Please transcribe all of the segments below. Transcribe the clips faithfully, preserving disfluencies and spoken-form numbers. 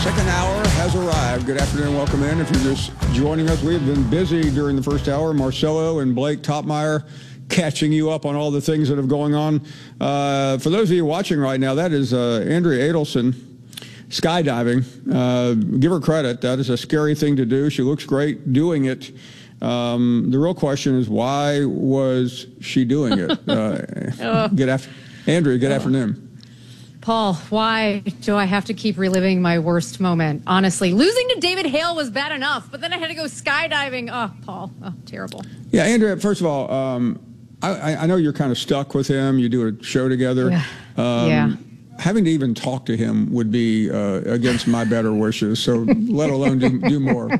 second hour has arrived. Good afternoon, welcome in. If you're just joining us, we have been busy during the first hour. Marcelo and Blake Topmeyer catching you up on all the things that have going on. Uh, for those of you watching right now, that is uh, Andrea Adelson skydiving. Uh, give her credit. That is a scary thing to do. She looks great doing it. Um, the real question is, why was she doing it? Uh, oh. Good after- Andrea, good oh. afternoon. Paul, why do I have to keep reliving my worst moment? Honestly, losing to David Hale was bad enough, but then I had to go skydiving. Oh, Paul, oh, terrible. Yeah, Andrea, first of all, um, I, I know you're kind of stuck with him. You do a show together. Yeah. Um, yeah. Having to even talk to him would be uh, against my better wishes, so let alone do, do more.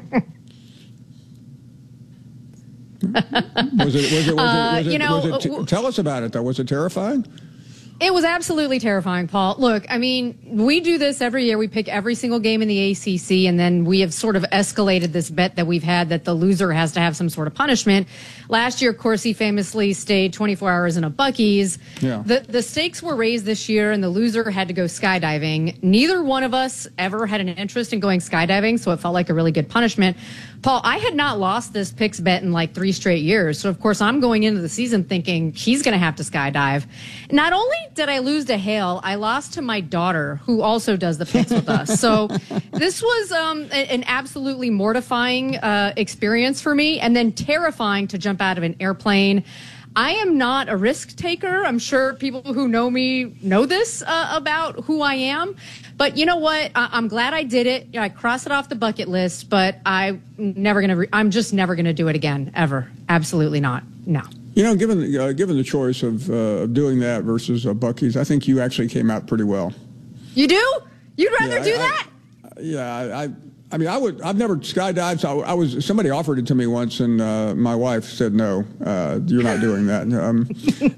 Was it, was it, was it, was it, uh, you know, was it t- tell us about it, though. Was it terrifying? It was absolutely terrifying, Paul. Look, I mean, we do this every year. We pick every single game in the A C C, and then we have sort of escalated this bet that we've had that the loser has to have some sort of punishment. Last year, Corsi famously stayed twenty-four hours in a Buc-ee's. Yeah. The, the stakes were raised this year, and the loser had to go skydiving. Neither one of us ever had an interest in going skydiving, so it felt like a really good punishment. Paul, I had not lost this picks bet in like three straight years. So, of course, I'm going into the season thinking he's going to have to skydive. Not only did I lose to Hale, I lost to my daughter, who also does the picks with us. So this was um, a, an absolutely mortifying uh, experience for me, and then terrifying to jump out of an airplane. I am not a risk taker. I'm sure people who know me know this uh, about who I am. But you know what? I- I'm glad I did it. You know, I crossed it off the bucket list, but I'm never going to, re- I'm just never going to do it again, ever. Absolutely not. No. You know, given, uh, given the choice of uh, doing that versus uh, Buc-ee's, I think you actually came out pretty well. You do? You'd rather yeah, do I, that? I, yeah, I, I I mean, I would. I've never skydived. So I, I was. Somebody offered it to me once, and uh, my wife said, "No, uh, you're not doing that." Um,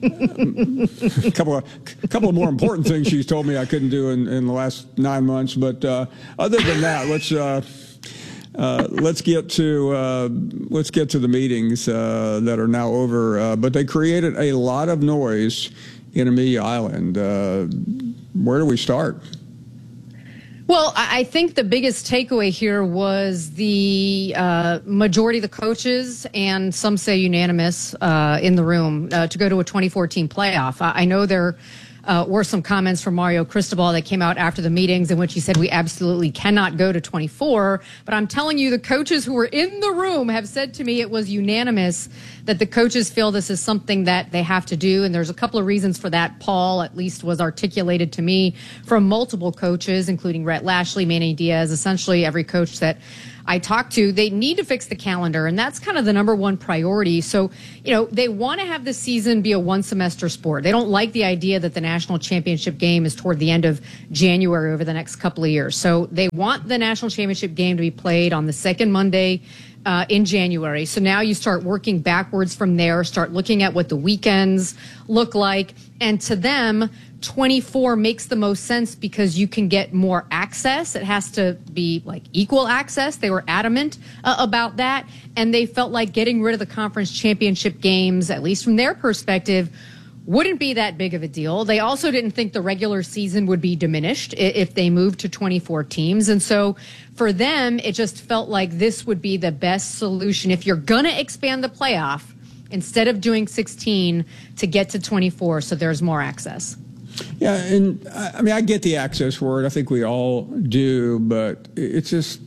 a couple of, a couple of more important things she's told me I couldn't do in, in the last nine months. But uh, other than that, let's uh, uh, let's get to uh, let's get to the meetings uh, that are now over. Uh, but they created a lot of noise in Amelia Island. Uh, where do we start? Well, I think the biggest takeaway here was the uh, majority of the coaches, and some say unanimous, uh, in the room uh, to go to a twenty fourteen playoff. I, I know there uh, were some comments from Mario Cristobal that came out after the meetings in which he said we absolutely cannot go to twenty-four. But I'm telling you, the coaches who were in the room have said to me it was unanimous that the coaches feel this is something that they have to do. And there's a couple of reasons for that. Paul, at least, was articulated to me from multiple coaches, including Rhett Lashley, Manny Diaz, essentially every coach that I talked to. They need to fix the calendar, and that's kind of the number one priority. So, you know, they want to have the season be a one-semester sport. They don't like the idea that the national championship game is toward the end of January over the next couple of years. So they want the national championship game to be played on the second Monday Uh, in January. So now you start working backwards from there, start looking at what the weekends look like. And to them, twenty-four makes the most sense because you can get more access. It has to be like equal access. They were adamant uh, about that. And they felt like getting rid of the conference championship games, at least from their perspective, wouldn't be that big of a deal. They also didn't think the regular season would be diminished if they moved to twenty-four teams. And so for them, it just felt like this would be the best solution. If you're going to expand the playoff, instead of doing sixteen, to get to twenty-four so there's more access. Yeah, and I mean, I get the access word. I think we all do, but it's just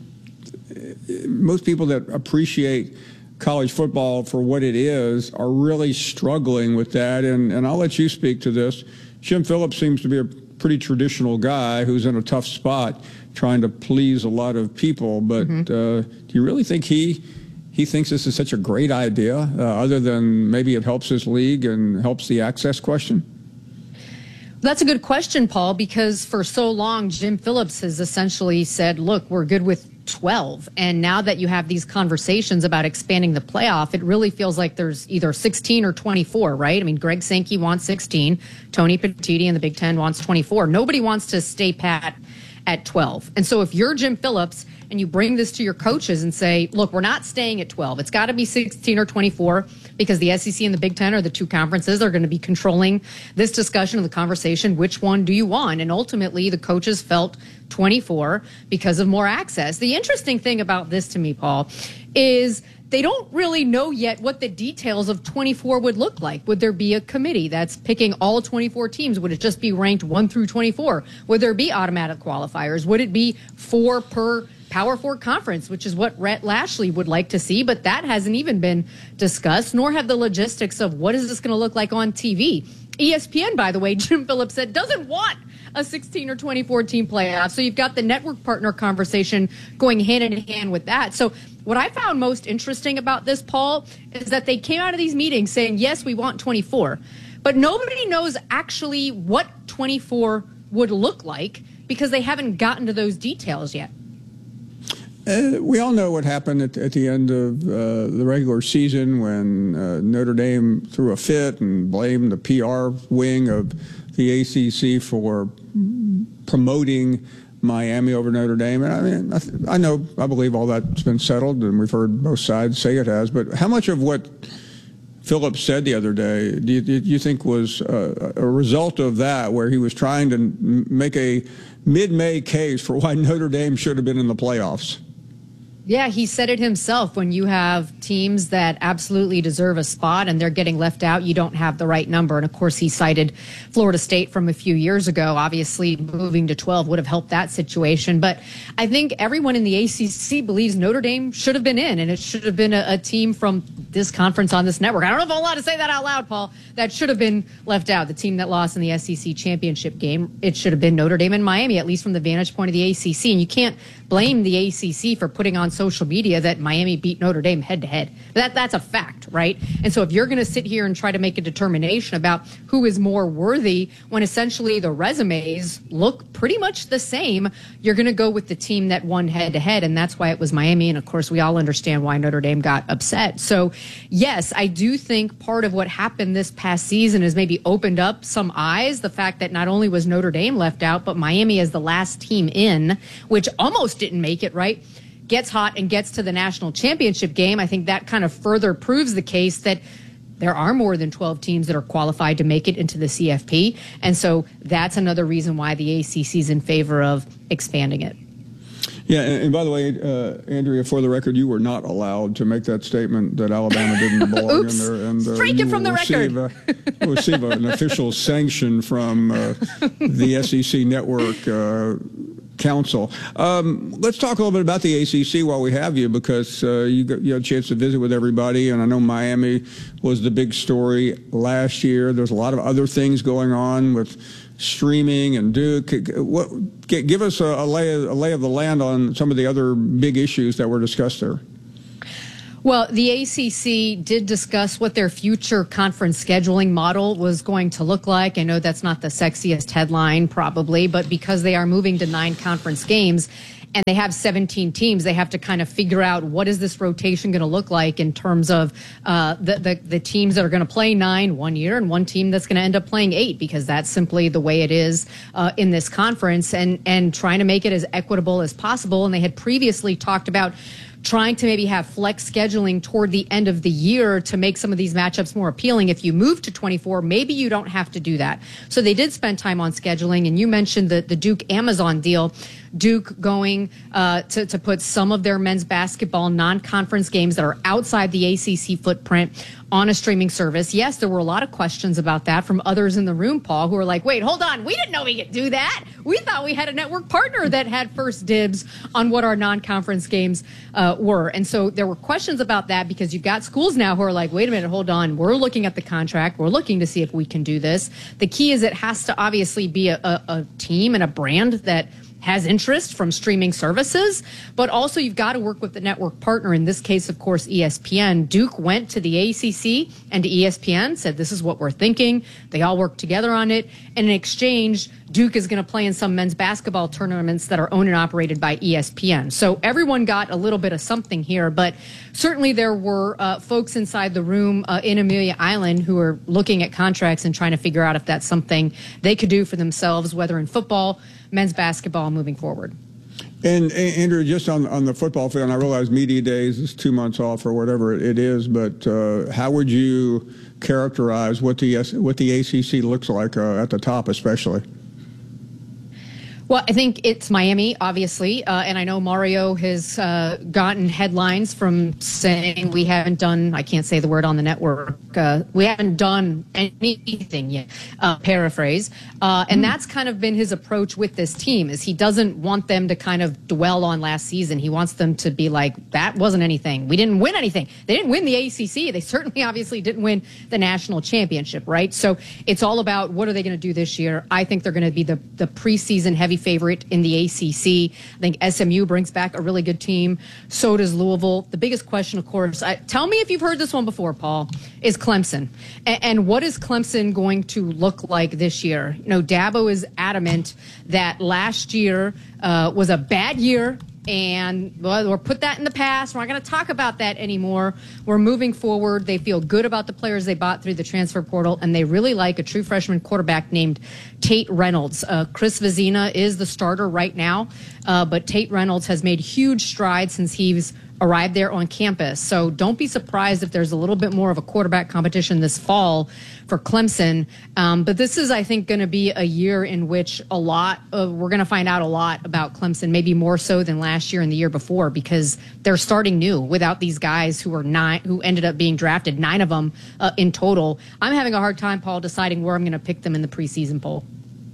most people that appreciate college football for what it is are really struggling with that. And, and I'll let you speak to this. Jim Phillips seems to be a pretty traditional guy who's in a tough spot trying to please a lot of people. But mm-hmm. uh, do you really think he he thinks this is such a great idea, uh, other than maybe it helps his league and helps the access question? That's a good question, Paul, because for so long, Jim Phillips has essentially said, look, we're good with twelve. And now that you have these conversations about expanding the playoff, it really feels like there's either sixteen or twenty-four, right? I mean, Greg Sankey wants sixteen. Tony Petitti in the Big Ten wants twenty-four. Nobody wants to stay pat at twelve. And so if you're Jim Phillips and you bring this to your coaches and say, look, we're not staying at twelve. It's got to be sixteen or twenty-four. because the S E C and the Big Ten are the two conferences that are going to be controlling this discussion of the conversation. Which one do you want? And ultimately, the coaches felt twenty-four because of more access. The interesting thing about this to me, Paul, is they don't really know yet what the details of twenty-four would look like. Would there be a committee that's picking all twenty-four teams? Would it just be ranked one through twenty-four? Would there be automatic qualifiers? Would it be four per Power Four conference, which is what Rhett Lashley would like to see, but that hasn't even been discussed, nor have the logistics of what is this going to look like on T V. E S P N, by the way, Jim Phillips said, doesn't want a sixteen or twenty-four team playoff. So you've got the network partner conversation going hand in hand with that. So what I found most interesting about this, Paul, is that they came out of these meetings saying, yes, we want twenty-four, but nobody knows actually what twenty-four would look like because they haven't gotten to those details yet. Uh, we all know what happened at, at the end of uh, the regular season when uh, Notre Dame threw a fit and blamed the P R wing of the A C C for promoting Miami over Notre Dame. And I mean, I, th- I know, I believe all that's been settled, and we've heard both sides say it has. But how much of what Phillips said the other day do you, do you think was uh, a result of that, where he was trying to m- make a mid-May case for why Notre Dame should have been in the playoffs? Yeah, he said it himself. When you have teams that absolutely deserve a spot and they're getting left out, you don't have the right number. And of course, he cited Florida State from a few years ago. Obviously, moving to twelve would have helped that situation. But I think everyone in the A C C believes Notre Dame should have been in, and it should have been a, a team from this conference on this network. I don't know if I'm allowed to say that out loud, Paul. That should have been left out. The team that lost in the S E C championship game, it should have been Notre Dame and Miami, at least from the vantage point of the A C C. And you can't blame the A C C for putting on social media that Miami beat Notre Dame head to head. That that's a fact, right? And so if you're going to sit here and try to make a determination about who is more worthy when essentially the resumes look pretty much the same, you're going to go with the team that won head to head. And that's why it was Miami. And of course, we all understand why Notre Dame got upset. So yes, I do think part of what happened this past season is maybe opened up some eyes. The fact that not only was Notre Dame left out, but Miami as the last team in, which almost didn't make it, right, gets hot and gets to the national championship game. I think that kind of further proves the case that there are more than twelve teams that are qualified to make it into the C F P. And so that's another reason why the A C C is in favor of expanding it. Yeah, and, and by the way, uh, Andrea, for the record, you were not allowed to make that statement that Alabama didn't belong in there. And, uh, Strike it from the receive, record. Uh, receive an official sanction from uh, the S E C Network uh, Council. Um, let's talk a little bit about the A C C while we have you, because uh, you, got, you had a chance to visit with everybody, and I know Miami was the big story last year. There's a lot of other things going on with streaming and Duke. What, give us a, a, lay of, a lay of the land on some of the other big issues that were discussed there. Well, the A C C did discuss what their future conference scheduling model was going to look like. I know that's not the sexiest headline, probably, but because they are moving to nine conference games and they have seventeen teams, they have to kind of figure out what is this rotation going to look like in terms of uh, the, the, the teams that are going to play nine one year and one team that's going to end up playing eight, because that's simply the way it is uh, in this conference, and, and trying to make it as equitable as possible. And they had previously talked about trying to maybe have flex scheduling toward the end of the year to make some of these matchups more appealing. If you move to twenty-four, maybe you don't have to do that. So they did spend time on scheduling, and you mentioned the, the Duke Amazon deal. Duke going uh, to, to put some of their men's basketball non-conference games that are outside the A C C footprint on a streaming service. Yes, there were a lot of questions about that from others in the room, Paul, who were like, wait, hold on, we didn't know we could do that. We thought we had a network partner that had first dibs on what our non-conference games uh, were. And so there were questions about that, because you've got schools now who are like, wait a minute, hold on, we're looking at the contract, we're looking to see if we can do this. The key is it has to obviously be a, a, a team and a brand that has interest from streaming services, but also you've got to work with the network partner. In this case, of course, E S P N. Duke went to the A C C and to E S P N, said, this is what we're thinking. They all worked together on it. And in exchange, Duke is going to play in some men's basketball tournaments that are owned and operated by E S P N. So everyone got a little bit of something here, but certainly there were uh, folks inside the room uh, in Amelia Island who are looking at contracts and trying to figure out if that's something they could do for themselves, whether in football, men's basketball, moving forward. And, and Andrew, just on on the football field, and I realize media days is two months off or whatever it is, but uh, how would you characterize what the what the A C C looks like uh, at the top, especially? Well, I think it's Miami, obviously, uh, and I know Mario has uh, gotten headlines from saying we haven't done, I can't say the word on the network, uh, we haven't done anything yet, uh, paraphrase, uh, and that's kind of been his approach with this team, is he doesn't want them to kind of dwell on last season. He wants them to be like, that wasn't anything. We didn't win anything. They didn't win the A C C. They certainly obviously didn't win the national championship, right? So it's all about what are they going to do this year. I think they're going to be the, the preseason heavy favorite in the A C C. I think S M U brings back a really good team. So does Louisville. The biggest question, of course, I, tell me if you've heard this one before, Paul, is Clemson. And, and what is Clemson going to look like this year? You know, Dabo is adamant that last year uh, was a bad year. And well, we're put that in the past. We're not going to talk about that anymore. We're moving forward. They feel good about the players they bought through the transfer portal, and they really like a true freshman quarterback named Tate Reynolds. Uh, Chris Vizina is the starter right now, uh, but Tate Reynolds has made huge strides since he's arrived there on campus. So don't be surprised if there's a little bit more of a quarterback competition this fall for Clemson. Um, but this is, I think, going to be a year in which a lot of, we're going to find out a lot about Clemson, maybe more so than last year and the year before, because they're starting new without these guys who are nine, who ended up being drafted, nine of them uh, in total. I'm having a hard time, Paul, deciding where I'm going to pick them in the preseason poll.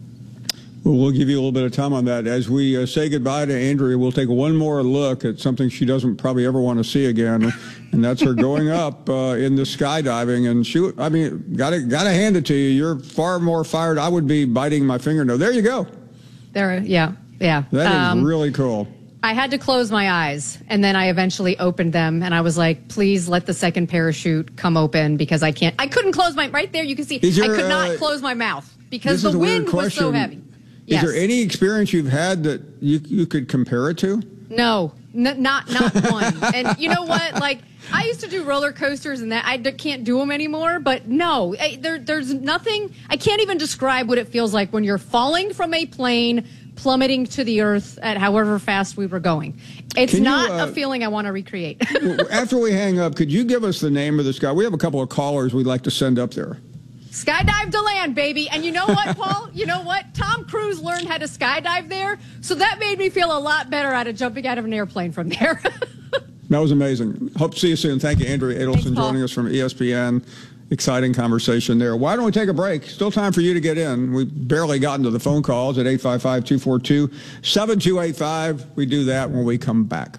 Well, we'll give you a little bit of time on that. As we uh, say goodbye to Andrea, we'll take one more look at something she doesn't probably ever want to see again, and that's her going up uh, in the skydiving. And she, I mean, gotta gotta hand it to you. You're far more fired. I would be biting my fingernail. There you go. There, yeah, yeah. That um, is really cool. I had to close my eyes, and then I eventually opened them, and I was like, please let the second parachute come open, because I can't. I couldn't close my, right there, you can see, there, I could not uh, close my mouth because the wind was so heavy. Is yes. there any experience you've had that you you could compare it to? No, n- not not one. And you know what? Like, I used to do roller coasters, and that I d- can't do them anymore. But no, I, there there's nothing. I can't even describe what it feels like when you're falling from a plane, plummeting to the earth at however fast we were going. It's Can not you, uh, a feeling I want to recreate. After we hang up, could you give us the name of this guy? We have a couple of callers we'd like to send up there. Skydive to land, baby. And you know what, Paul? You know what? Tom Cruise learned how to skydive there, so that made me feel a lot better out of jumping out of an airplane from there. That was amazing. Hope to see you soon. Thank you, Andrea Adelson, Thanks, joining us from E S P N. Exciting conversation there. Why don't we take a break? Still time for you to get in. We've barely gotten to the phone calls at eight five five, two four two, seven two eight five. We do that when we come back.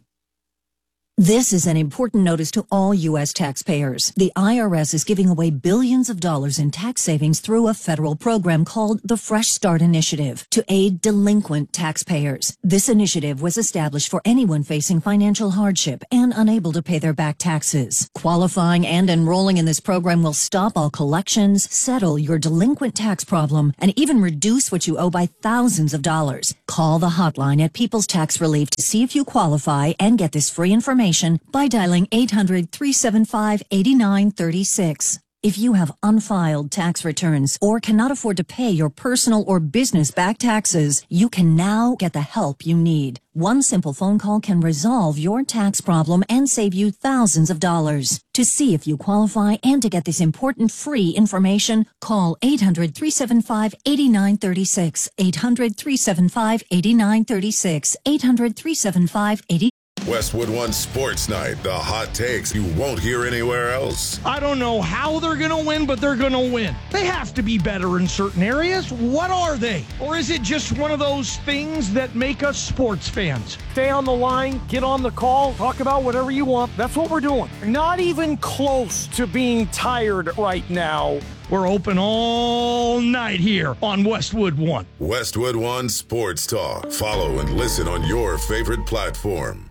This is an important notice to all U S taxpayers. The I R S is giving away billions of dollars in tax savings through a federal program called the Fresh Start Initiative to aid delinquent taxpayers. This initiative was established for anyone facing financial hardship and unable to pay their back taxes. Qualifying and enrolling in this program will stop all collections, settle your delinquent tax problem, and even reduce what you owe by thousands of dollars. Call the hotline at People's Tax Relief to see if you qualify and get this free information by dialing eight hundred, three seven five, eight nine three six. If you have unfiled tax returns or cannot afford to pay your personal or business back taxes, you can now get the help you need. One simple phone call can resolve your tax problem and save you thousands of dollars. To see if you qualify and to get this important free information, call eight hundred, three seven five, eight nine three six, eight hundred, three seven five, eight nine three six, eight hundred, three seven five, eight nine three six. Westwood One Sports Night, the hot takes you won't hear anywhere else. I don't know how they're going to win, but they're going to win. They have to be better in certain areas. What are they? Or is it just one of those things that make us sports fans? Stay on the line, get on the call, talk about whatever you want. That's what we're doing. Not even close to being tired right now. We're open all night here on Westwood One. Westwood One Sports Talk. Follow and listen on your favorite platform.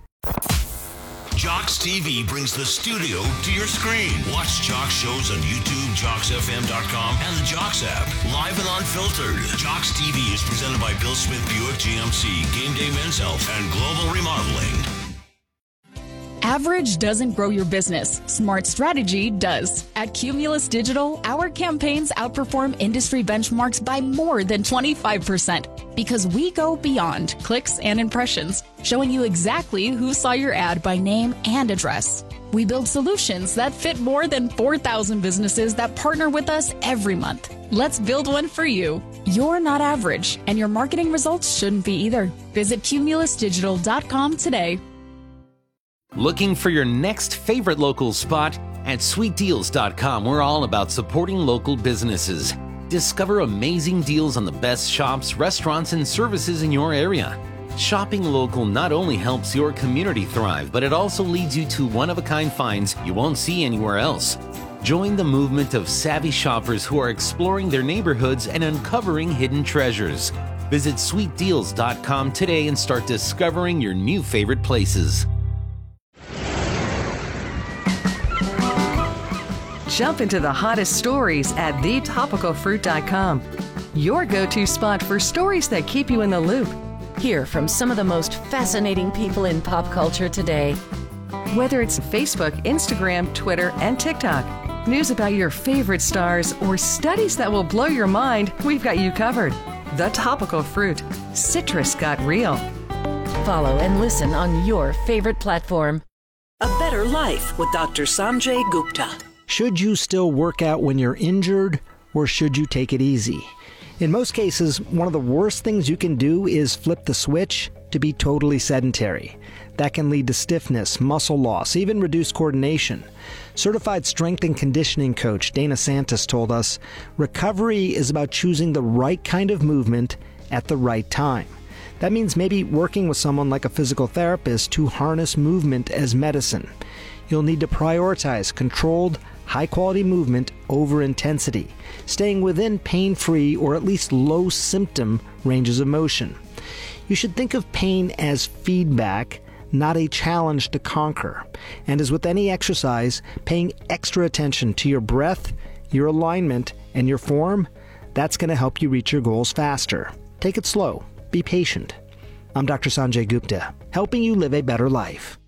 Jocks T V brings the studio to your screen. Watch Jocks shows on YouTube, jocks f m dot com, and the Jocks app. Live and unfiltered. Jocks T V is presented by Bill Smith Buick G M C, Game Day Men's Health, and Global Remodeling. Average doesn't grow your business. Smart strategy does. At Cumulus Digital, our campaigns outperform industry benchmarks by more than twenty-five percent. Because we go beyond clicks and impressions, showing you exactly who saw your ad by name and address. We build solutions that fit more than four thousand businesses that partner with us every month. Let's build one for you. You're not average, and your marketing results shouldn't be either. Visit cumulus digital dot com today. Looking for your next favorite local spot? At sweet deals dot com, we're all about supporting local businesses. Discover amazing deals on the best shops, restaurants, and services in your area. Shopping local not only helps your community thrive, but it also leads you to one-of-a-kind finds you won't see anywhere else. Join the movement of savvy shoppers who are exploring their neighborhoods and uncovering hidden treasures. Visit sweet deals dot com today and start discovering your new favorite places. Jump into the hottest stories at the topical fruit dot com. Your go-to spot for stories that keep you in the loop. Hear from some of the most fascinating people in pop culture today. Whether it's Facebook, Instagram, Twitter, and TikTok, news about your favorite stars, or studies that will blow your mind, we've got you covered. The Topical Fruit. Citrus got real. Follow and listen on your favorite platform. A Better Life with Doctor Sanjay Gupta. Should you still work out when you're injured, or should you take it easy? In most cases, one of the worst things you can do is flip the switch to be totally sedentary. That can lead to stiffness, muscle loss, even reduced coordination. Certified strength and conditioning coach Dana Santos told us, recovery is about choosing the right kind of movement at the right time. That means maybe working with someone like a physical therapist to harness movement as medicine. You'll need to prioritize controlled, high-quality movement over intensity, staying within pain-free or at least low-symptom ranges of motion. You should think of pain as feedback, not a challenge to conquer. And as with any exercise, paying extra attention to your breath, your alignment, and your form, that's going to help you reach your goals faster. Take it slow. Be patient. I'm Doctor Sanjay Gupta, helping you live a better life.